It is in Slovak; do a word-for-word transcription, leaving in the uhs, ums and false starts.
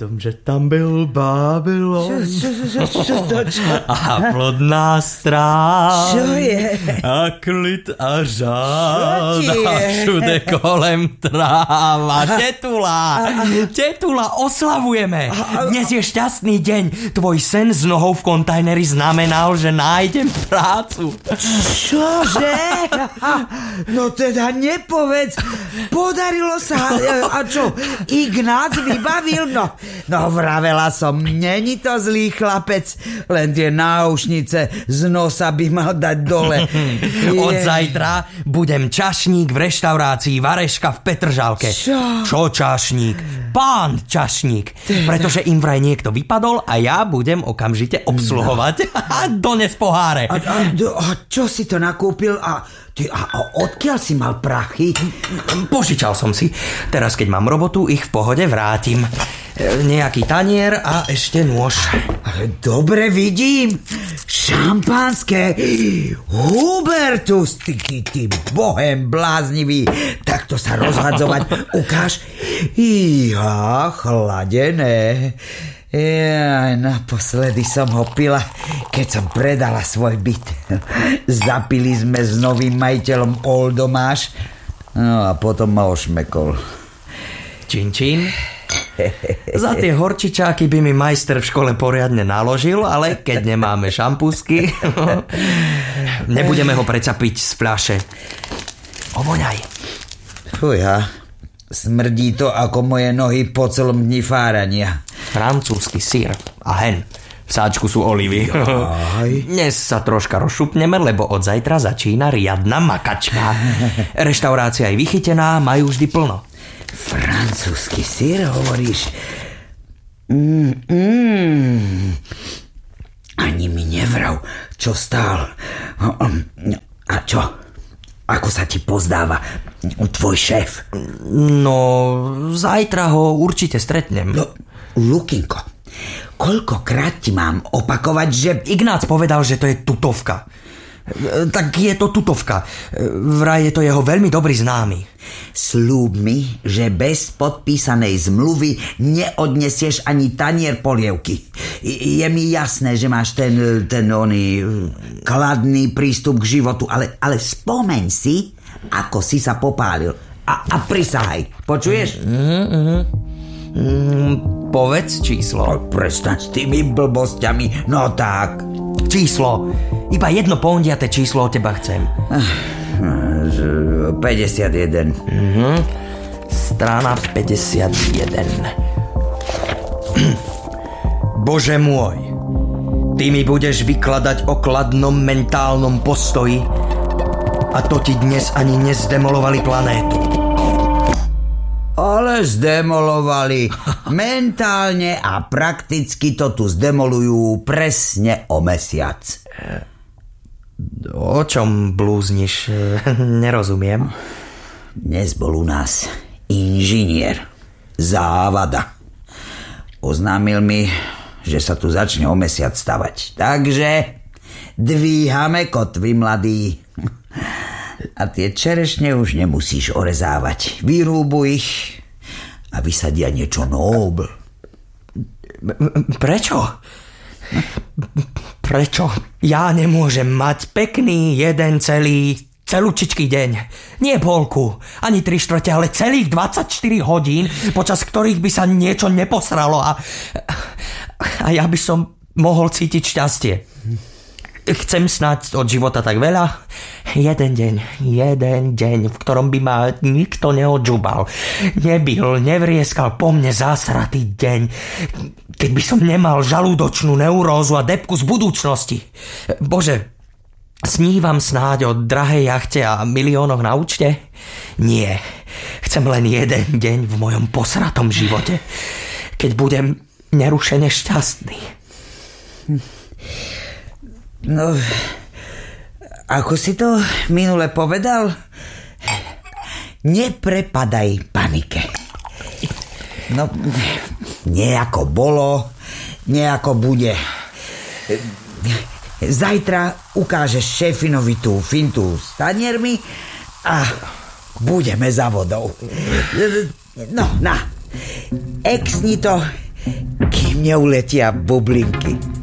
tom, že tam byl Babylon. Čo, čo, čo, čo, čo, čo? A plodná stráň. Čo je? A klid a žád. Čo ti je? A všude kolem tráva. Tetula, tetula, oslavujeme. Dnes je šťastný deň. Tvoj sen s nohou v kontajneri znamenal, že nájdem prácu. Čože? No teda nepovedz. Podarilo sa. A čo? Ignác vybavil? No, no vravela som, není to zlý chlapec, len tie náušnice z nosa by mal dať dole. Od zajtra budem čašník v reštaurácii Vareška v Petržalke. Čo? Čo čašník? Pán čašník. Pretože im vraj niekto vypadol a ja budem okamžite obsluhovať. No. Dones poháre. A, a, a čo si to nakúpil a... Ty, a, a odkiaľ si mal prachy? Požičal som si. Teraz, keď mám robotu, ich v pohode vrátim. Nejaký tanier a ešte nôž. Dobre vidím. Šampanské. Hubertus, ty, ty, ty bohem bláznivý. Takto sa rozhadzovať. Ukáž. Iha, chladené. Jaj, naposledy som ho pila, keď som predala svoj byt. Zapili sme s novým majiteľom Oldomáš, no a potom ma ošmekol. Čin, čin. Za tie horčičáky by mi majster v škole poriadne naložil, ale keď nemáme šampusky, nebudeme ho predsa piť z fľaše. Ovoňaj. Fuja, smrdí to ako moje nohy po celom dni fárania. Francúzsky syr a hen. V sáčku sú olivy. Jaj. Dnes sa troška rozšupneme, lebo od zajtra začína riadna makačka. Reštaurácia je vychytená, majú vždy plno. Francúzsky syr, hovoríš? Mm, mm. Ani mi nevrav, čo stál. A čo? Ako sa ti pozdáva tvoj šéf? No, zajtra ho určite stretnem. No, Lukinko, koľkokrát ti mám opakovať, že... Ignác povedal, že to je tutovka. Tak je to tutovka. Vraj je to jeho veľmi dobrý známy. Sľub mi, že bez podpísanej zmluvy neodnesieš ani tanier polievky. Je mi jasné, že máš ten, ten oný kladný prístup k životu, ale, ale spomeň si, ako si sa popálil. A, a prisahaj. Počuješ? Mm-hmm. Mm, povedz číslo. No, prestaň s tými blbosťami. No tak. Číslo. Iba jedno pondiate číslo od teba chcem. päťdesiatjeden. Mm-hmm. Strana päťdesiatjeden. Bože môj, ty mi budeš vykladať o kladnom mentálnom postoji a to ti dnes ani nezdemolovali planétu. Ale zdemolovali. Mentálne a prakticky to tu zdemolujú presne o mesiac. O čom blúzniš? Nerozumiem. Dnes bol u nás inžinier Závada. Oznámil mi, že sa tu začne o mesiac stavať. Takže dvíhame kotvy, mladí. A tie čerešne už nemusíš orezávať. Vyrúbuj ich a vysadia niečo nobl. Prečo? Prečo? Ja nemôžem mať pekný jeden celý celúčičký deň. Nie polku, ani tri štvrte, ale celých dvadsaťštyri hodín, počas ktorých by sa niečo neposralo a, a ja by som mohol cítiť šťastie. Chcem snáď od života tak veľa. Jeden deň, jeden deň, v ktorom by ma nikto neodžubal, nebil, nevrieskal po mne zásratý deň, keď by som nemal žalúdočnú neurózu a depku z budúcnosti. Bože, snívam snáď o drahej jachte a miliónoch na účte? Nie. Chcem len jeden deň v mojom posratom živote, keď budem nerušene šťastný. No, ako si to minule povedal? Neprepadaj panike. No, nejako bolo, nejako bude. Zajtra ukážeš šéfinovi tú fintu s taniermi a budeme za vodou. No, na, exni to kým neuletia bublinky.